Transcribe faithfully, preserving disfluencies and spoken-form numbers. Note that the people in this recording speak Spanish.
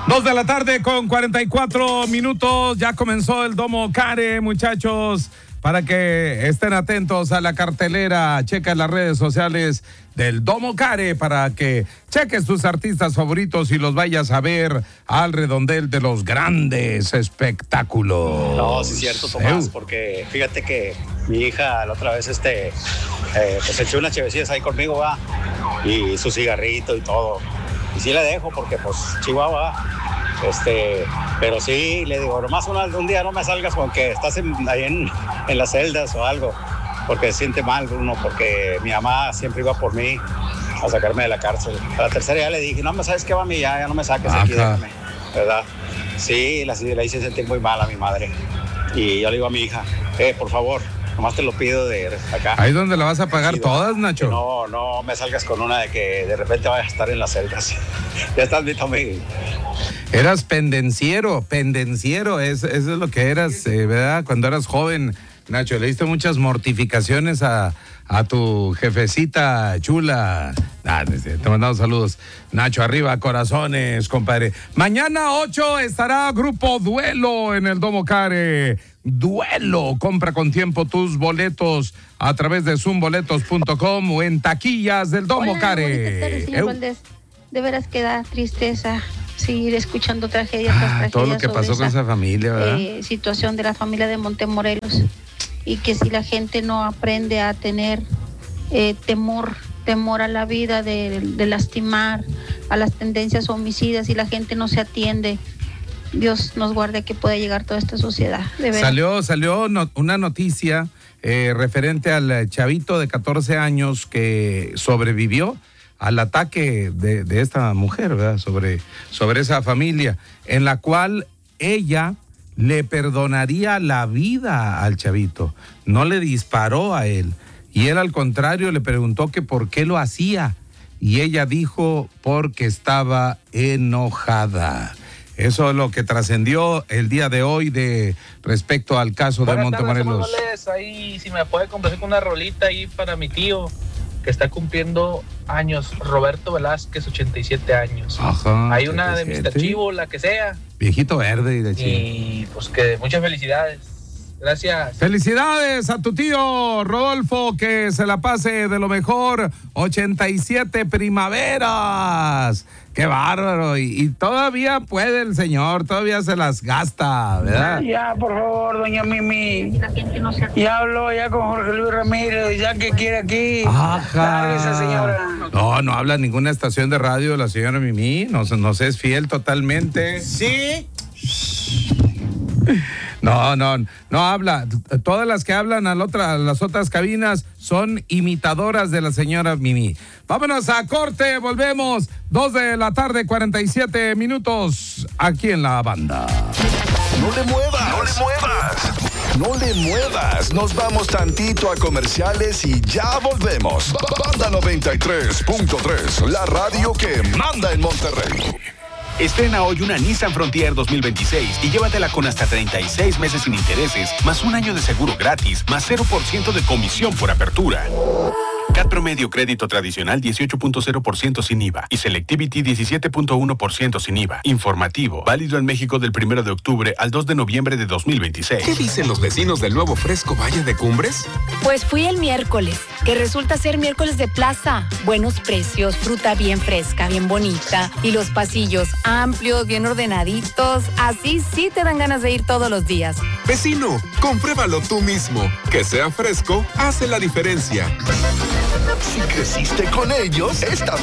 Dos de la tarde con cuarenta y cuatro minutos. Ya comenzó el Domo Care, muchachos. Para que estén atentos a la cartelera, checa las redes sociales del Domo Care para que cheques tus artistas favoritos y los vayas a ver al redondel de los grandes espectáculos. No, sí es cierto, Tomás, porque fíjate que mi hija la otra vez este, eh, pues echó unas chevecillas ahí conmigo, va, y su cigarrito y todo. Y sí le dejo porque pues Chihuahua. Este, pero sí, le digo, nomás una, un día no me salgas con que estás en, ahí en, en las celdas o algo, porque se siente mal uno, porque mi mamá siempre iba por mí a sacarme de la cárcel. A la tercera ya le dije, no, ¿sabes qué, mami? Ya, ya no me saques aquí, déjame, ¿verdad? Sí, la, la hice sentir muy mal a mi madre. Y yo le digo a mi hija, eh, por favor, nomás te lo pido de acá. ¿Ahí donde la vas a pagar todas, Nacho? No, no me salgas con una de que de repente vayas a estar en las celdas. Ya estás visto, Miguel. Eras pendenciero, pendenciero, eso, eso es lo que eras, eh, ¿verdad? Cuando eras joven, Nacho, le diste muchas mortificaciones a, a tu jefecita chula. Ah, te mandamos saludos. Nacho, arriba, corazones, compadre. Mañana ocho estará Grupo Duelo en el Domo Care. Duelo, compra con tiempo tus boletos a través de zoom boletos punto com o en taquillas del Domo Hola, Care. Tarde, señor Valdés. De veras que da tristeza seguir escuchando tragedias ah, tras tragedias. Todo lo que pasó esa, con esa familia, ¿verdad? Eh, situación de la familia de Montemorelos. Y que si la gente no aprende a tener eh, temor, temor a la vida, de, de lastimar, a las tendencias homicidas, y la gente no se atiende, Dios nos guarde que pueda llegar toda esta sociedad. De veras. Salió, salió no, una noticia eh, referente al chavito de catorce años que sobrevivió al ataque de, de esta mujer, ¿verdad? Sobre, sobre esa familia, en la cual ella le perdonaría la vida al chavito, no le disparó a él, y él al contrario le preguntó que por qué lo hacía, y ella dijo porque estaba enojada. Eso es lo que trascendió el día de hoy de respecto al caso Buenas de Montemorelos. Tardes, ahí si me puede complacer con una rolita ahí para mi tío que está cumpliendo años, Roberto Velázquez, ochenta y siete años. Ajá, hay una de mister Chivo, la que sea. Viejito verde y de Chivo. Y pues que muchas felicidades. Gracias. Felicidades a tu tío Rodolfo, que se la pase de lo mejor. ochenta y siete primaveras. Qué bárbaro. Y, y todavía puede el señor, todavía se las gasta, ¿verdad? Ya, por favor, doña Mimi. Ya habló ya con Jorge Luis Ramírez, ya que quiere aquí. Ajá. Esa señora. No, no habla ninguna estación de radio la señora Mimi. No, no se es fiel totalmente. Sí. No, no, no habla. Todas las que hablan a, la otra, a las otras cabinas son imitadoras de la señora Mimi. Vámonos a corte, volvemos. Dos de la tarde, cuarenta y siete minutos, aquí en La Banda. No le muevas, no le muevas. No le muevas. Nos vamos tantito a comerciales y ya volvemos. Banda noventa y tres punto tres, la radio que manda en Monterrey. Estrena hoy una Nissan Frontier dos mil veintiséis y llévatela con hasta treinta y seis meses sin intereses, más un año de seguro gratis, más cero por ciento de comisión por apertura. C A T promedio crédito tradicional dieciocho punto cero por ciento sin I V A y Selectivity diecisiete punto uno por ciento sin I V A. Informativo, válido en México del primero de octubre al dos de noviembre de dos mil veintiséis. ¿Qué dicen los vecinos del nuevo Fresco Valle de Cumbres? Pues fui el miércoles, que resulta ser miércoles de plaza. Buenos precios, fruta bien fresca, bien bonita y los pasillos amplios, bien ordenaditos. Así sí te dan ganas de ir todos los días. Vecino, compruébalo tú mismo. Que sea fresco hace la diferencia. Si creciste con ellos, esta